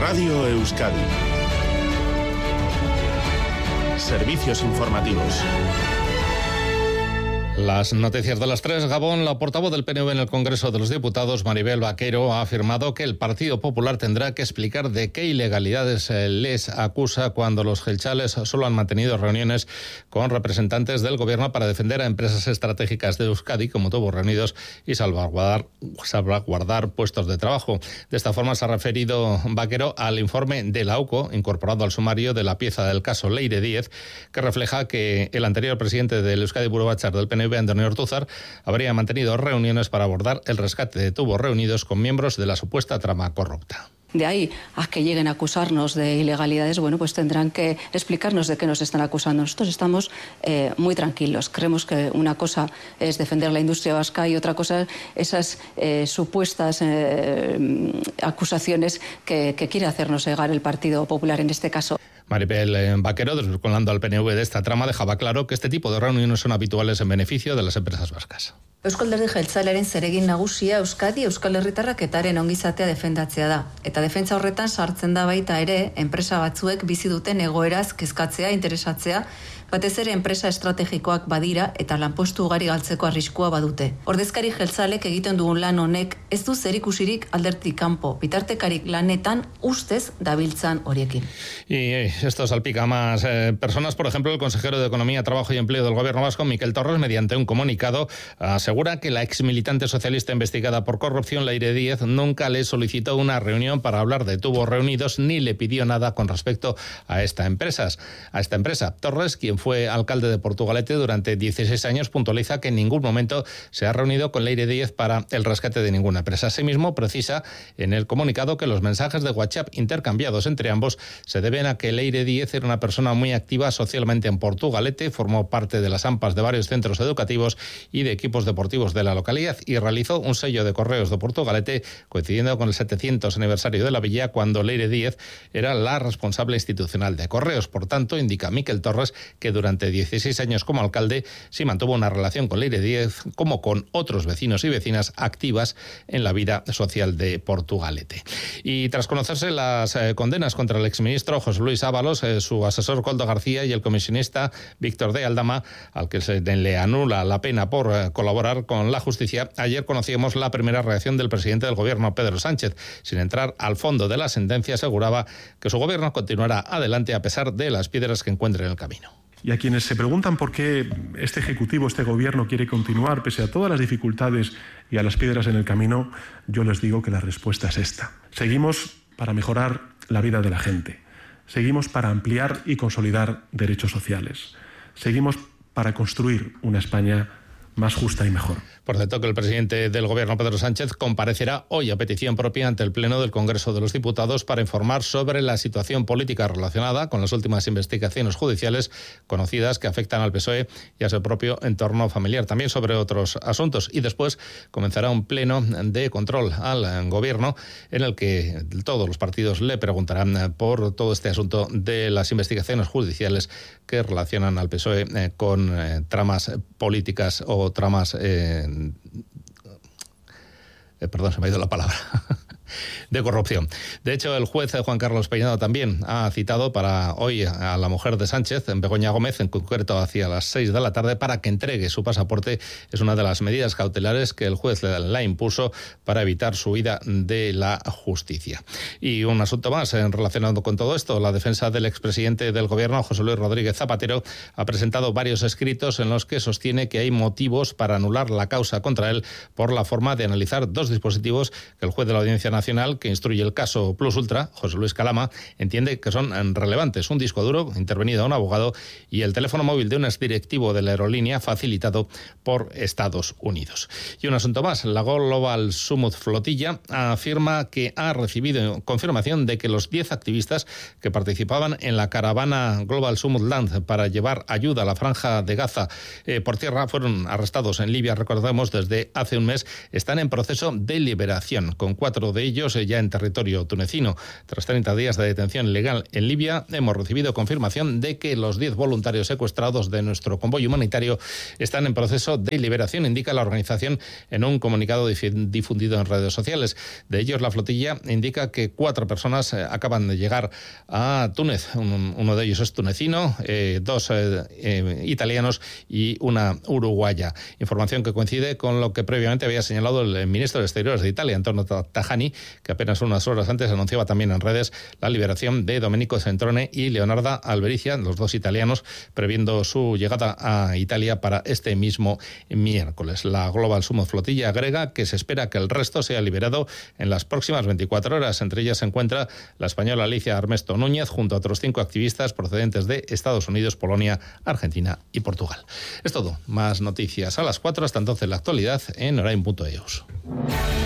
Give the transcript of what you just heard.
Radio Euskadi. Servicios informativos. Las noticias de las 3. Gabón, la portavoz del PNV en el Congreso de los Diputados, Maribel Vaquero, ha afirmado que el Partido Popular tendrá que explicar de qué ilegalidades les acusa cuando los jeltzales solo han mantenido reuniones con representantes del Gobierno para defender a empresas estratégicas de Euskadi, como Tubos Reunidos, y salvaguardar puestos de trabajo. De esta forma se ha referido Vaquero al informe de la AUCO, incorporado al sumario de la pieza del caso Leire Díez, que refleja que el anterior presidente del Euskadi Buru Batzar del PNV, Antonio Ortúzar, habría mantenido reuniones para abordar el rescate de Tubos Reunidos con miembros de la supuesta trama corrupta. De ahí a que lleguen a acusarnos de ilegalidades, bueno, pues tendrán que explicarnos de qué nos están acusando. Nosotros estamos muy tranquilos. Creemos que una cosa es defender la industria vasca y otra cosa esas supuestas acusaciones que quiere hacernos llegar el Partido Popular en este caso. Maribel Vaquero, desvinculando al PNV de esta trama, dejaba claro que este tipo de reuniones son habituales en beneficio de las empresas vascas. Eusko Alderdi Jeltzalearen zeregin nagusia Euskadi Euskal Herritarrak eta haren ongizatea defendatzea da. Eta defentsa horretan sartzen da baita ere enpresa batzuek bizi duten egoeraz kezkatzea, interesatzea, batez ere enpresa estrategikoak badira eta lanpostu ugari galtzeko arriskua badute. Ordezkari jeltzalek egiten dugun lan honek ez du zerikusirik alderdi kanpo, bitartekarik lanetan ustez dabiltzan horiekin. Y esto salpica a más personas. Por ejemplo, el consejero de Economía, Trabajo y Empleo del Gobierno vasco, Miquel Torres, mediante un comunicado, asegura que la exmilitante socialista investigada por corrupción, Leire Díez, nunca le solicitó una reunión para hablar de Tubos Reunidos ni le pidió nada con respecto a esta empresa. Torres, quien fue alcalde de Portugalete durante 16 años, puntualiza que en ningún momento se ha reunido con Leire Díez para el rescate de ninguna empresa. Asimismo, precisa en el comunicado que los mensajes de WhatsApp intercambiados entre ambos se deben a que Leire Díez era una persona muy activa socialmente en Portugalete, formó parte de las AMPAs de varios centros educativos y de equipos deportivos de la localidad y realizó un sello de correos de Portugalete coincidiendo con el 700 aniversario de la villa cuando Leire Díez era la responsable institucional de correos. Por tanto, indica Miquel Torres que durante 16 años como alcalde sí mantuvo una relación con Leire Díez como con otros vecinos y vecinas activas en la vida social de Portugalete. Y tras conocerse las condenas contra el exministro José Luis Ábalos, su asesor Koldo García y el comisionista Víctor de Aldama, al que se le anula la pena por colaborar con la justicia, ayer conocíamos la primera reacción del presidente del gobierno, Pedro Sánchez. Sin entrar al fondo de la sentencia, aseguraba que su gobierno continuará adelante a pesar de las piedras que encuentre en el camino. Y a quienes se preguntan por qué este Ejecutivo, este Gobierno quiere continuar pese a todas las dificultades y a las piedras en el camino, yo les digo que la respuesta es esta. Seguimos para mejorar la vida de la gente. Seguimos para ampliar y consolidar derechos sociales. Seguimos para construir una España más justa y mejor. Por cierto, que el presidente del Gobierno, Pedro Sánchez, comparecerá hoy a petición propia ante el Pleno del Congreso de los Diputados para informar sobre la situación política relacionada con las últimas investigaciones judiciales conocidas que afectan al PSOE y a su propio entorno familiar, también sobre otros asuntos. Y después comenzará un pleno de control al Gobierno en el que todos los partidos le preguntarán por todo este asunto de las investigaciones judiciales que relacionan al PSOE con tramas políticas o tramas... perdón, se me ha ido la palabra. De corrupción. De hecho, el juez Juan Carlos Peinado también ha citado para hoy a la mujer de Sánchez, Begoña Gómez, en concreto hacia las 6 de la tarde, para que entregue su pasaporte. Es una de las medidas cautelares que el juez la impuso para evitar su huida de la justicia. Y un asunto más relacionado con todo esto. La defensa del expresidente del Gobierno, José Luis Rodríguez Zapatero, ha presentado varios escritos en los que sostiene que hay motivos para anular la causa contra él por la forma de analizar dos dispositivos que el juez de la Audiencia Nacional, que instruye el caso Plus Ultra, José Luis Calama, entiende que son relevantes. Un disco duro intervenido a un abogado y el teléfono móvil de un exdirectivo de la aerolínea facilitado por Estados Unidos. Y un asunto más. La Global Summit Flotilla afirma que ha recibido confirmación de que los 10 activistas que participaban en la caravana Global Summit Land para llevar ayuda a la franja de Gaza por tierra fueron arrestados en Libia, recordemos, desde hace un mes. Están en proceso de liberación, con 4 de ellos ya en territorio tunecino. Tras 30 días de detención ilegal en Libia, hemos recibido confirmación de que los 10 voluntarios secuestrados de nuestro convoy humanitario están en proceso de liberación, indica la organización en un comunicado difundido en redes sociales. De ellos, la flotilla indica que 4 personas acaban de llegar a Túnez. Uno de ellos es tunecino, 2 italianos y una uruguaya. Información que coincide con lo que previamente había señalado el ministro de Exteriores de Italia, Antonio Tajani, que apenas unas horas antes anunciaba también en redes la liberación de Domenico Centrone y Leonarda Albericia, los 2 italianos, previendo su llegada a Italia para este mismo miércoles. La Global Summit Flotilla agrega que se espera que el resto sea liberado en las próximas 24 horas. Entre ellas se encuentra la española Alicia Armesto Núñez, junto a otros 5 activistas procedentes de Estados Unidos, Polonia, Argentina y Portugal. Es todo. Más noticias a las 4. Hasta entonces la actualidad en orain.eus.